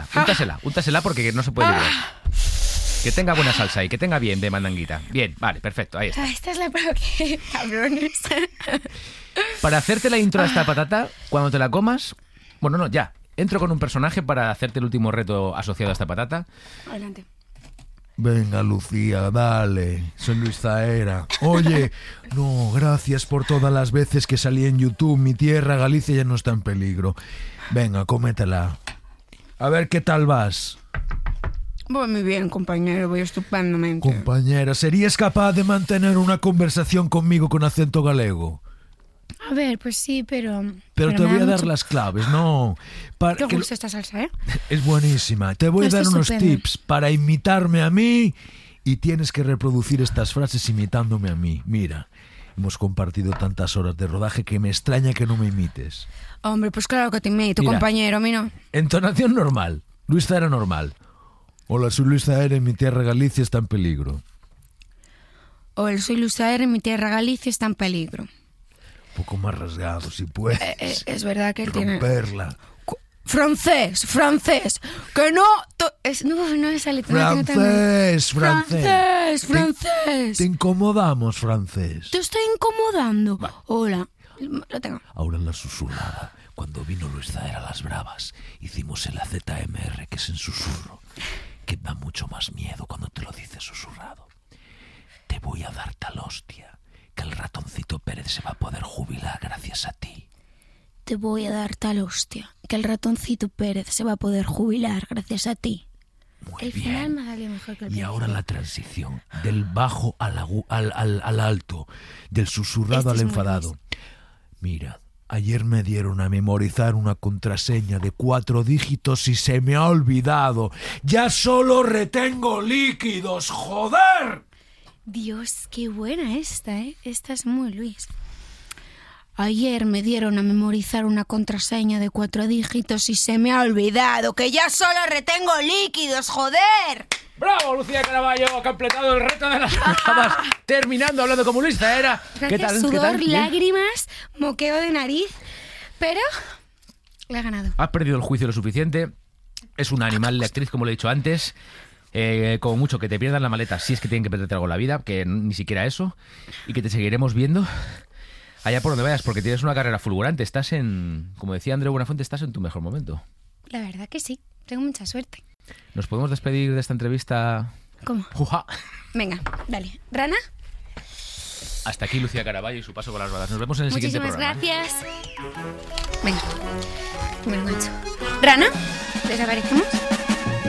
Úntasela porque no se puede ver. Que tenga buena salsa y que tenga bien de mandanguita. Bien, vale, perfecto, ahí está. Esta es la prueba que... cabrones. Para hacerte la intro a esta patata, cuando te la comas... Bueno, no, ya. Entro con un personaje para hacerte el último reto asociado a esta patata. Adelante. Venga, Lucía, dale. Soy Luis Zaera. Oye, no, gracias por todas las veces que salí en YouTube. Mi tierra, Galicia, ya no está en peligro. Venga, cómetela. A ver qué tal vas. Voy muy bien, compañero, voy estupendamente. Compañera, ¿serías capaz de mantener una conversación conmigo con acento galego? A ver, pues sí, pero Pero te voy a dar mucho... las claves, ¿no? Qué gusto esta salsa, ¿eh? Es buenísima. Te voy a dar unos tips para imitarme a mí y tienes que reproducir estas frases imitándome a mí. Mira, hemos compartido tantas horas de rodaje que me extraña que no me imites. Hombre, pues claro que te imito, Mira, compañero, a mí no. Entonación normal. Luis Zaera normal. Hola, soy Luis Zaera y mi tierra Galicia está en peligro. Hola, soy Luis Zaera y mi tierra Galicia está en peligro. Un poco más rasgado, si puedes. Es verdad que él tiene... Romperla. Francés, que no... No me sale... Francés. Te incomodamos, francés. ¿Te estoy incomodando? Va. Hola, lo tengo. Ahora la susurrada. Cuando vino Luis Zaera a las bravas, hicimos el AZMR, que es en susurro, que da mucho más miedo cuando te lo dices susurrado. Te voy a dar tal hostia que el ratoncito Pérez se va a poder jubilar gracias a ti. Te voy a dar tal hostia que el ratoncito Pérez se va a poder jubilar gracias a ti. Muy el bien. final me salió mejor que el Y principio. ahora la transición del bajo al alto, del susurrado al enfadado. Mira, ayer me dieron a memorizar una contraseña de 4 dígitos y se me ha olvidado. ¡Ya solo retengo líquidos, joder! Dios, qué buena esta, ¿eh? Esta es muy Luis. Ayer me dieron a memorizar una contraseña de 4 dígitos y se me ha olvidado que ya solo retengo líquidos, joder. ¡Bravo, Lucía Caraballo! Ha completado el reto de las bravas, terminando hablando como Luis Zaera. ¿Qué tal? Sudor, ¿Qué tal? lágrimas, moqueo de nariz, pero le ha ganado. Has perdido el juicio lo suficiente. Es una animal de actriz, como le he dicho antes. Como mucho que te pierdan la maleta, si es que tienen que perderte algo en la vida, que ni siquiera eso. Y que te seguiremos viendo allá por donde vayas, porque tienes una carrera fulgurante. Estás en, como decía Andreu Buenafuente, estás en tu mejor momento. La verdad que sí, tengo mucha suerte. ¿Nos podemos despedir de esta entrevista? ¿Cómo? ¡Juja! Venga, dale. ¿Rana? Hasta aquí Lucía Caraballo y su paso por las rodas. Nos vemos en el siguiente programa. Muchísimas gracias. Venga, me lo engancho. ¿Rana? ¿Desaparecemos?